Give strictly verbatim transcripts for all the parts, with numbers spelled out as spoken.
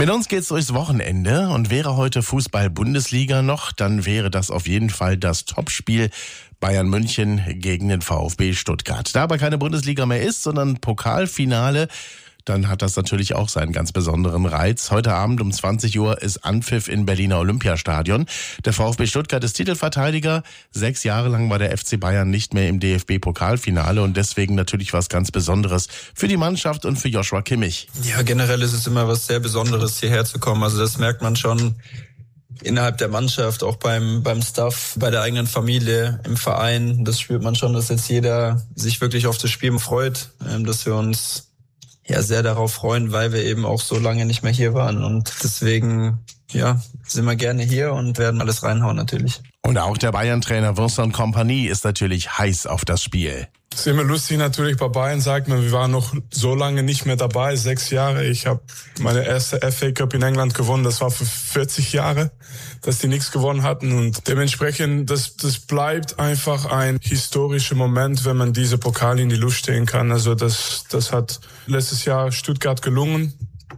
Mit uns geht's durchs Wochenende und wäre heute Fußball-Bundesliga noch, dann wäre das auf jeden Fall das Topspiel Bayern München gegen den VfB Stuttgart. Da aber keine Bundesliga mehr ist, sondern Pokalfinale, dann hat das natürlich auch seinen ganz besonderen Reiz. Heute Abend um zwanzig Uhr ist Anpfiff im Berliner Olympiastadion. Der VfB Stuttgart ist Titelverteidiger. Sechs Jahre lang war der F C Bayern nicht mehr im D F B-Pokalfinale und deswegen natürlich was ganz Besonderes für die Mannschaft und für Joshua Kimmich. Ja, generell ist es immer was sehr Besonderes, hierher zu kommen. Also das merkt man schon innerhalb der Mannschaft, auch beim beim Staff, bei der eigenen Familie, im Verein. Das spürt man schon, dass jetzt jeder sich wirklich auf das Spiel freut, dass wir uns ja sehr darauf freuen, weil wir eben auch so lange nicht mehr hier waren. Und deswegen ja, sind wir gerne hier und werden alles reinhauen natürlich. Und auch der Bayern-Trainer Vincent Kompany ist natürlich heiß auf das Spiel. Es ist immer lustig natürlich, bei Bayern sagt man, wir waren noch so lange nicht mehr dabei, sechs Jahre. Ich habe meine erste F A Cup in England gewonnen, das war für vierzig Jahre, dass die nichts gewonnen hatten. Und dementsprechend, das, das bleibt einfach ein historischer Moment, wenn man diese Pokal in die Luft stehen kann. Also das, das hat letztes Jahr Stuttgart gelungen.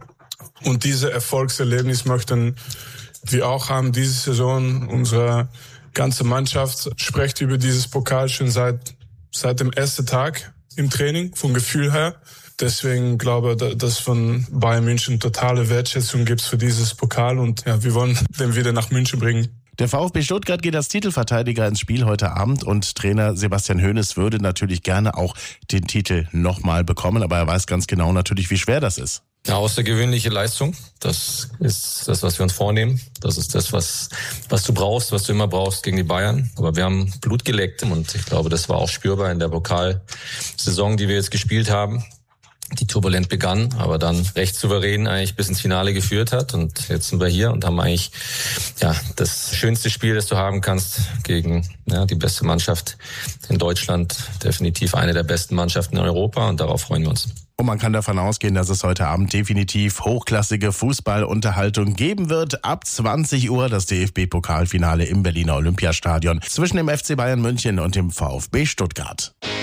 Und diese Erfolgserlebnis möchten wir auch haben diese Saison. Unsere ganze Mannschaft spricht über dieses Pokal schon seit seit dem ersten Tag im Training, vom Gefühl her. Deswegen glaube ich, dass von Bayern München totale Wertschätzung gibt für dieses Pokal und ja, wir wollen den wieder nach München bringen. Der VfB Stuttgart geht als Titelverteidiger ins Spiel heute Abend und Trainer Sebastian Hoeneß würde natürlich gerne auch den Titel nochmal bekommen, aber er weiß ganz genau natürlich, wie schwer das ist. Eine außergewöhnliche Leistung, das ist das, was wir uns vornehmen. Das ist das, was was du brauchst, was du immer brauchst gegen die Bayern. Aber wir haben Blut geleckt und ich glaube, das war auch spürbar in der Pokalsaison, die wir jetzt gespielt haben, die turbulent begann, aber dann recht souverän eigentlich bis ins Finale geführt hat. Und jetzt sind wir hier und haben eigentlich ja das schönste Spiel, das du haben kannst gegen ja, die beste Mannschaft in Deutschland, definitiv eine der besten Mannschaften in Europa und darauf freuen wir uns. Und man kann davon ausgehen, dass es heute Abend definitiv hochklassige Fußballunterhaltung geben wird. Ab zwanzig Uhr das D F B-Pokalfinale im Berliner Olympiastadion zwischen dem F C Bayern München und dem VfB Stuttgart.